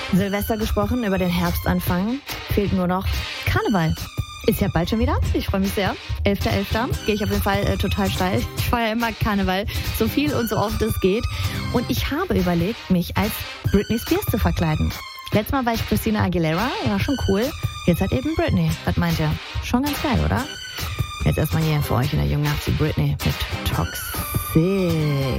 Silvester gesprochen, über den Herbstanfang. Fehlt nur noch Karneval. Ist ja bald schon wieder. Ich freue mich sehr. 11.11. gehe ich auf jeden Fall total steil. Ich feiere immer Karneval, so viel und so oft es geht. Und ich habe überlegt, mich als Britney Spears zu verkleiden. Letztes Mal war ich Christina Aguilera, war schon cool. Jetzt halt eben Britney. Was meint ihr? Schon ganz geil, oder? Jetzt erstmal hier für euch in der Jungen Nacht die Britney mit Toxic.